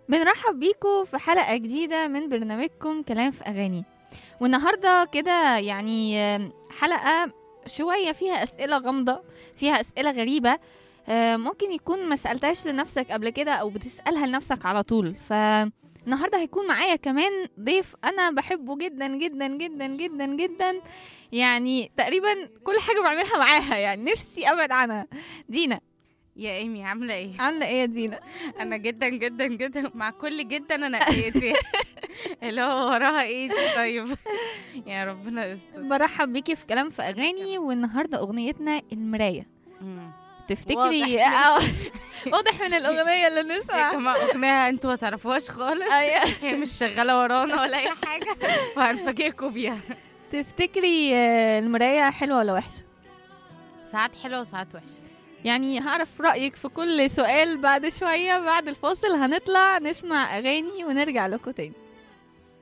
بنرحب بيكم في حلقة جديدة من برنامجكم كلام في أغاني. والنهاردة كده يعني حلقة شوية فيها أسئلة غامضة، فيها أسئلة غريبة. ممكن يكون ما سألتهاش لنفسك قبل كده أو بتسألها لنفسك على طول. فالنهاردة هيكون معايا كمان ضيف أنا بحبه جدا جدا جدا جدا جدا، يعني تقريبا كل حاجة بعملها معاها، يعني نفسي أبعد عنها. دينا، يا ايمي عامله ايه؟ عاملة إيه يا دينا؟ انا جدا جدا جدا مع كل جدا انا ايدي اللي هو وراها ايه دي؟ طيب يا ربنا يستر. برحب بيكي في كلام في اغاني، والنهارده اغنيتنا المرايه. مم. تفتكري واضح من الاغنيه اللي يا نسمع. جماعه اغنيه انتوا ما تعرفوهاش خالص، ايوه. هي مش شغاله ورانا ولا اي حاجه وهنفاجئكم بيها. تفتكري المرايه حلوه ولا وحشه؟ ساعات حلوه وساعات وحشه. يعني هعرف رايك في كل سؤال بعد شويه، بعد الفاصل هنطلع نسمع اغاني ونرجع لكم تاني.